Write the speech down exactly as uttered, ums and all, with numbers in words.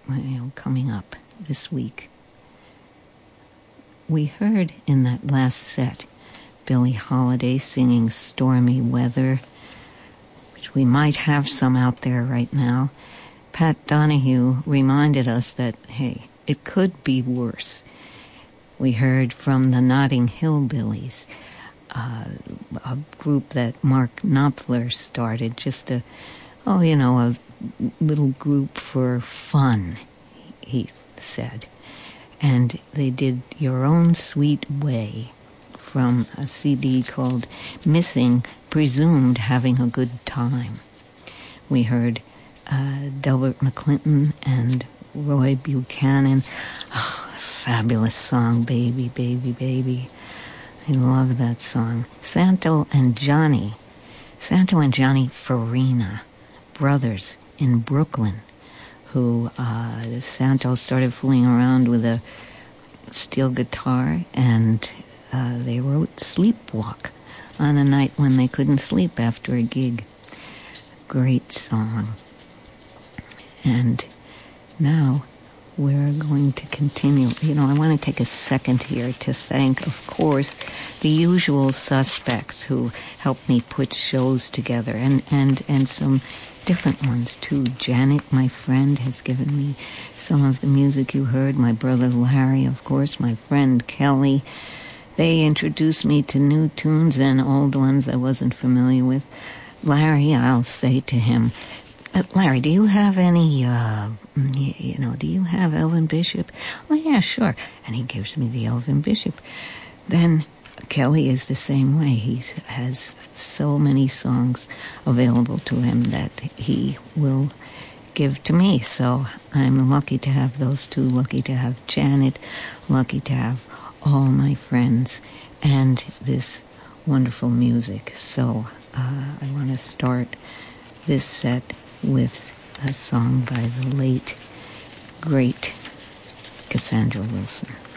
you know, coming up this week. We heard in that last set Billie Holiday singing Stormy Weather, which we might have some out there right now. Pat Donahue reminded us that, hey, it could be worse. We heard from the Notting Hillbillies, uh, a group that Mark Knopfler started, just a, oh, you know, a little group for fun, he said. And they did Your Own Sweet Way from a C D called Missing, Presumed Having a Good Time. We heard uh, Delbert McClinton and Roy Buchanan. Oh, fabulous song, Baby, Baby, Baby. I love that song. Santo and Johnny. Santo and Johnny Farina, brothers in Brooklyn, who uh, Santo started fooling around with a steel guitar, and uh, they wrote Sleepwalk on a night when they couldn't sleep after a gig. Great song. And now we're going to continue. You know, I want to take a second here to thank, of course, the usual suspects who helped me put shows together, and, and, and some different ones, too. Janet, my friend, has given me some of the music you heard. My brother Larry, of course, my friend Kelly. They introduced me to new tunes and old ones I wasn't familiar with. Larry, I'll say to him, Uh, Larry, do you have any, uh, you know, do you have Elvin Bishop? Oh, yeah, sure. And he gives me the Elvin Bishop. Then Kelly is the same way. He has so many songs available to him that he will give to me. So I'm lucky to have those two, lucky to have Janet, lucky to have all my friends and this wonderful music. So uh, I want to start this set with a song by the late, great Cassandra Wilson.